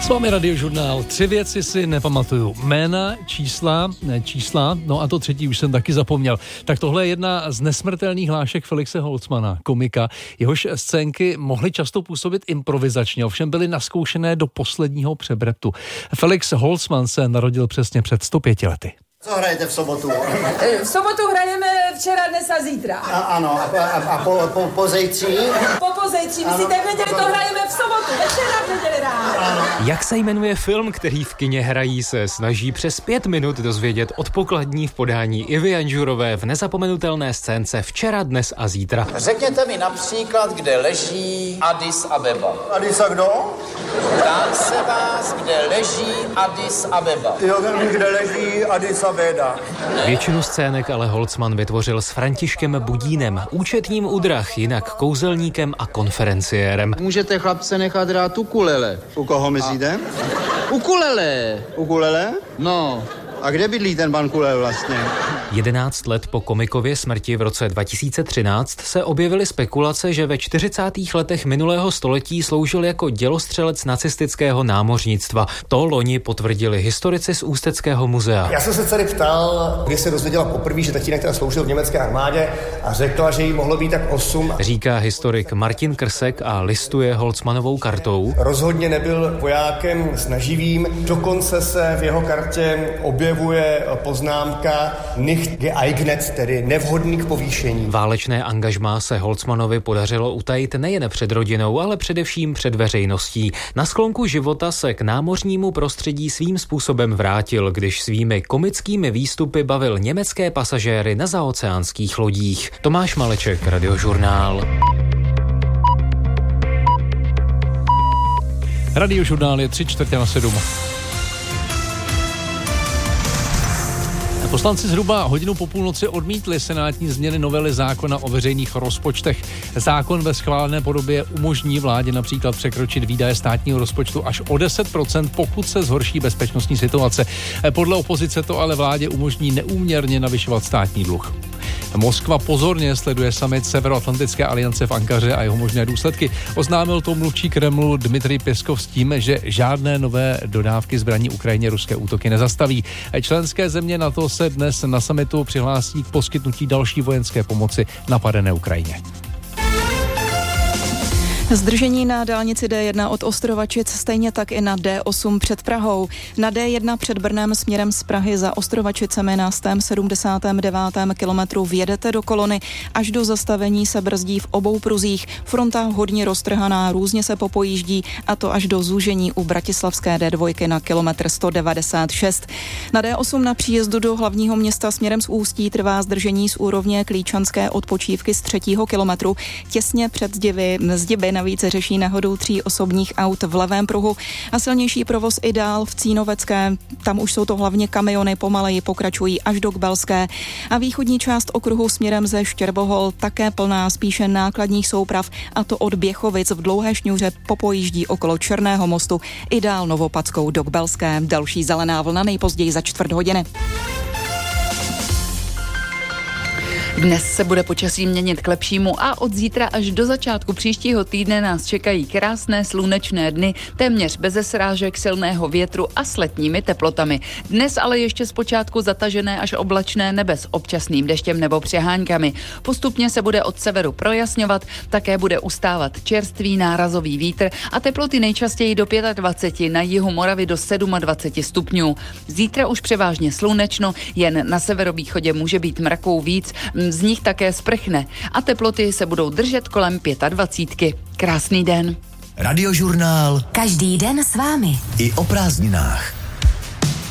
S vámi Radiožurnál. 3 věci si nepamatuju. Jména, čísla, no a to třetí už jsem taky zapomněl. Tak tohle je jedna z nesmrtelných hlášek Felixe Holzmanna, komika. Jehož scénky mohly často působit improvizačně, ovšem byly naskoušené do posledního přebreptu. Felix Holzmann se narodil přesně před 105 lety. Co hrajete v sobotu? V sobotu hrajeme včera, dnes a zítra. Ano, a pozejtří? Po pozejtří, myslíte, v neděli to hrajeme v sobotu, večera v neděli ráno. Jak se jmenuje film, který v kině hrají, se snaží přes 5 minut dozvědět od pokladní v podání Ivy Janžurové v nezapomenutelné scénce Včera, dnes a zítra. Řekněte mi například, kde leží Addis Abeba. Addis a kdo? Ptám se vás, kde leží Addis Abeba. Jo, kde leží Addis Abeba. Většinu scének ale Holzmann vytvořil s Františkem Budínem, účetním u drah, jinak kouzelníkem a konferenciérem. Můžete chlapce nechat hrát ukulele. U koho myslíte? Ukulele! Ukulele? No. A kde bydlí ten pan Kulel vlastně? 11 let po komikově smrti v roce 2013 se objevily spekulace, že ve 40. letech minulého století sloužil jako dělostřelec nacistického námořnictva. To loni potvrdili historici z Ústeckého muzea. Já jsem se dcery ptal, kdy se dozvěděla poprvé, že tatínek teda sloužil v německé armádě a řekla, že jí mohlo být tak 8. Říká historik Martin Krsek a listuje Holzmannovou kartou. Rozhodně nebyl vojákem snaživým, dokonce se v jeho kartě objevuje poznámka nicht geeignet, tedy nevhodný k povýšení. Válečné angažmá se Holzmannovi podařilo utajit nejen před rodinou, ale především před veřejností. Na sklonku života se k námořnímu prostředí svým způsobem vrátil, když svými komickými výstupy bavil německé pasažéry na zaoceánských lodích. Tomáš Maleček, Radiožurnál. Radiožurnál je 6:45. Poslanci zhruba hodinu po půlnoci odmítli senátní změny novely zákona o veřejných rozpočtech. Zákon ve schválené podobě umožní vládě například překročit výdaje státního rozpočtu až o 10%, pokud se zhorší bezpečnostní situace. Podle opozice to ale vládě umožní neúměrně navyšovat státní dluh. Moskva pozorně sleduje summit Severoatlantické aliance v Ankaře a jeho možné důsledky. Oznámil to mluvčí Kremlu Dmitrij Peskov s tím, že žádné nové dodávky zbraní Ukrajině ruské útoky nezastaví. Členské země NATO se dnes na summitu přihlásí k poskytnutí další vojenské pomoci napadené Ukrajině. Zdržení na dálnici D1 od Ostrovačic, stejně tak i na D8 před Prahou. Na D1 před Brnem směrem z Prahy za Ostrovačicemi na 179. kilometru vjedete do kolony. Až do zastavení se brzdí v obou pruzích. Fronta hodně roztrhaná, různě se popojíždí, a to až do zúžení u bratislavské D2 na kilometr 196. Na D8 na příjezdu do hlavního města směrem z Ústí trvá zdržení z úrovně Klíčanské odpočívky z 3. kilometru. Těsně před Zdiby navíc řeší nehodu 3 osobních aut v levém pruhu a silnější provoz i dál v Cínovecké. Tam už jsou to hlavně kamiony, pomaleji pokračují až do Kbelské. A východní část okruhu směrem ze Štěrbohol také plná spíše nákladních souprav, a to od Běchovic v dlouhé šňůře popojíždí okolo Černého mostu i dál Novopadskou do Kbelské. Další zelená vlna nejpozději za 4 hodiny. Dnes se bude počasí měnit k lepšímu a od zítra až do začátku příštího týdne nás čekají krásné slunečné dny, téměř beze srážek, silného větru a s letními teplotami. Dnes ale ještě zpočátku zatažené až oblačné nebe s občasným deštěm nebo přeháňkami. Postupně se bude od severu projasňovat, také bude ustávat čerstvý nárazový vítr a teploty nejčastěji do 25, na jihu Moravy do 27 stupňů. Zítra už převážně slunečno, jen na severovýchodě může být mraků víc, z nich také sprchne a teploty se budou držet kolem 25. Krásný den. Radiožurnál. Každý den s vámi. I o prázdninách.